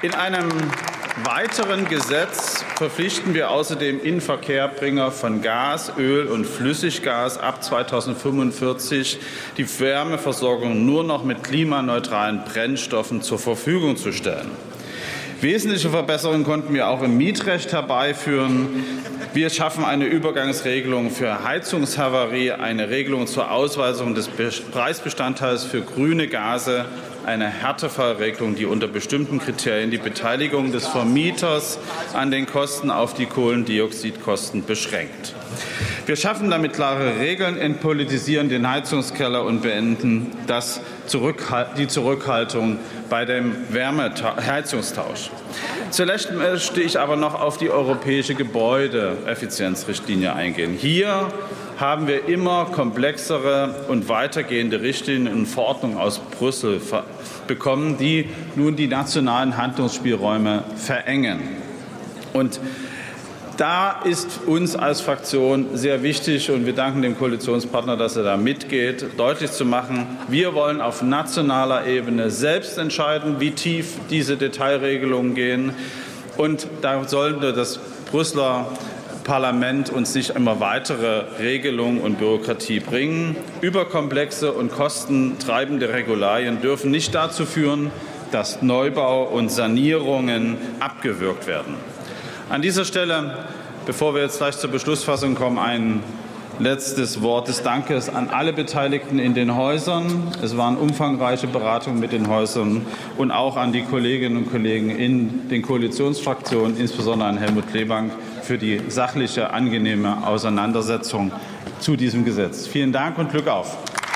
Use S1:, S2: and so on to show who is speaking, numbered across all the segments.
S1: In einem weiteren Gesetz verpflichten wir außerdem Inverkehrbringer von Gas, Öl und Flüssiggas ab 2045 die Wärmeversorgung nur noch mit klimaneutralen Brennstoffen zur Verfügung zu stellen. Wesentliche Verbesserungen konnten wir auch im Mietrecht herbeiführen. Wir schaffen eine Übergangsregelung für Heizungshavarie, eine Regelung zur Ausweisung des Preisbestandteils für grüne Gase, eine Härtefallregelung, die unter bestimmten Kriterien die Beteiligung des Vermieters an den Kosten auf die Kohlendioxidkosten beschränkt. Wir schaffen damit klare Regeln, entpolitisieren den Heizungskeller und beenden die Zurückhaltung bei dem Heizungstausch. Zuletzt möchte ich aber noch auf die europäische Gebäudeeffizienzrichtlinie eingehen. Hier haben wir immer komplexere und weitergehende Richtlinien und Verordnungen aus Brüssel bekommen, die nun die nationalen Handlungsspielräume verengen. Und da ist uns als Fraktion sehr wichtig, und wir danken dem Koalitionspartner, dass er da mitgeht, deutlich zu machen, wir wollen auf nationaler Ebene selbst entscheiden, wie tief diese Detailregelungen gehen. Und da sollte das Brüsseler Parlament uns nicht immer weitere Regelungen und Bürokratie bringen. Überkomplexe und kostentreibende Regularien dürfen nicht dazu führen, dass Neubau und Sanierungen abgewürgt werden. An dieser Stelle, bevor wir jetzt gleich zur Beschlussfassung kommen, ein letztes Wort des Dankes an alle Beteiligten in den Häusern. Es waren umfangreiche Beratungen mit den Häusern, und auch an die Kolleginnen und Kollegen in den Koalitionsfraktionen, insbesondere an Helmut Kleebank, für die sachliche, angenehme Auseinandersetzung zu diesem Gesetz. Vielen Dank und Glück auf.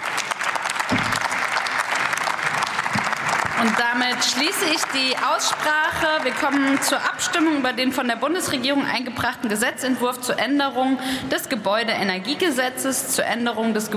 S2: Und damit schließe ich die Aussprache. Wir kommen zur Abstimmung über den von der Bundesregierung eingebrachten Gesetzentwurf zur Änderung des Gebäudeenergiegesetzes, zur Änderung des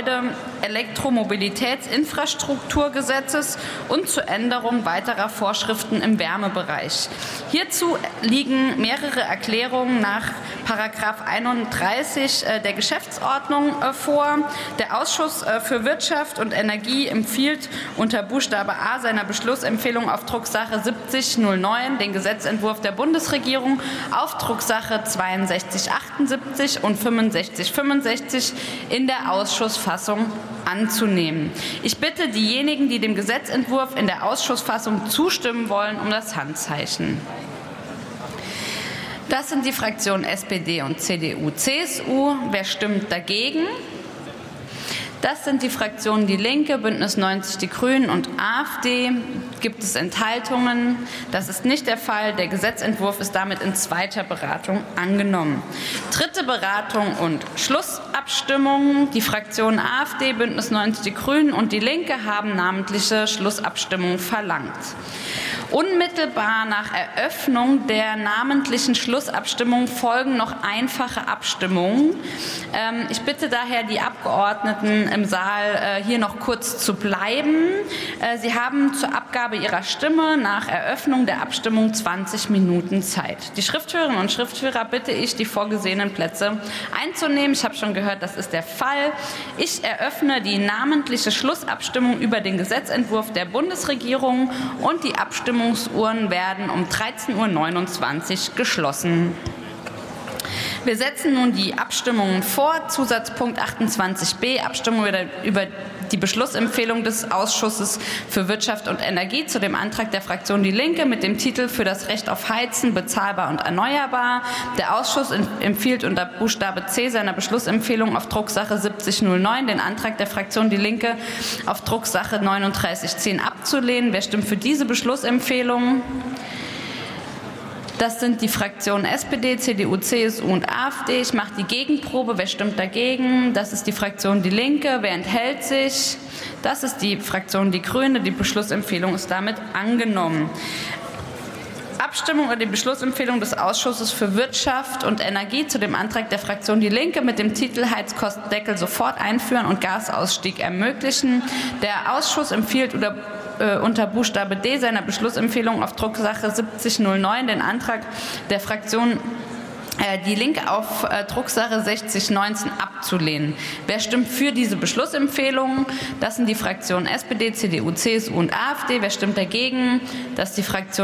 S2: Gebäude-Elektromobilitätsinfrastrukturgesetzes und zur Änderung weiterer Vorschriften im Wärmebereich. Hierzu liegen mehrere Erklärungen nach § 31 der Geschäftsordnung vor. Der Ausschuss für Wirtschaft und Energie empfiehlt unter Buchstabe A seiner Beschlussempfehlung auf Drucksache 7009 den Gesetzentwurf der Bundesregierung auf Drucksache 6278 und 6565 in der Ausschussfassung anzunehmen. Ich bitte diejenigen, die dem Gesetzentwurf in der Ausschussfassung zustimmen wollen, um das Handzeichen. Das sind die Fraktionen SPD und CDU, CSU. Wer stimmt dagegen? Das sind die Fraktionen Die Linke, Bündnis 90 Die Grünen und AfD. Gibt es Enthaltungen? Das ist nicht der Fall. Der Gesetzentwurf ist damit in zweiter Beratung angenommen. Dritte Beratung und Schlussabstimmung. Die Fraktionen AfD, Bündnis 90 Die Grünen und Die Linke haben namentliche Schlussabstimmung verlangt. Unmittelbar nach Eröffnung der namentlichen Schlussabstimmung folgen noch einfache Abstimmungen. Ich bitte daher die Abgeordneten im Saal, hier noch kurz zu bleiben. Sie haben zur Abgabe ihrer Stimme nach Eröffnung der Abstimmung 20 Minuten Zeit. Die Schriftführerinnen und Schriftführer bitte ich, die vorgesehenen Plätze einzunehmen. Ich habe schon gehört, das ist der Fall. Ich eröffne die namentliche Schlussabstimmung über den Gesetzentwurf der Bundesregierung, und die Abstimmungsuhren werden um 13:29 Uhr geschlossen. Wir setzen nun die Abstimmungen vor. Zusatzpunkt 28b, Abstimmung über die Beschlussempfehlung des Ausschusses für Wirtschaft und Energie zu dem Antrag der Fraktion Die Linke mit dem Titel Für das Recht auf Heizen, bezahlbar und erneuerbar. Der Ausschuss empfiehlt unter Buchstabe C seiner Beschlussempfehlung auf Drucksache 7009 den Antrag der Fraktion Die Linke auf Drucksache 3910 abzulehnen. Wer stimmt für diese Beschlussempfehlung? Das sind die Fraktionen SPD, CDU, CSU und AfD. Ich mache die Gegenprobe. Wer stimmt dagegen? Das ist die Fraktion Die Linke. Wer enthält sich? Das ist die Fraktion Die Grüne. Die Beschlussempfehlung ist damit angenommen. Abstimmung über die Beschlussempfehlung des Ausschusses für Wirtschaft und Energie zu dem Antrag der Fraktion Die Linke mit dem Titel Heizkostendeckel sofort einführen und Gasausstieg ermöglichen. Der Ausschuss empfiehlt unter Buchstabe D seiner Beschlussempfehlung auf Drucksache 7009 den Antrag der Fraktion Die Linke auf Drucksache 6019 abzulehnen. Wer stimmt für diese Beschlussempfehlung? Das sind die Fraktionen SPD, CDU, CSU und AfD. Wer stimmt dagegen? Das ist die Fraktion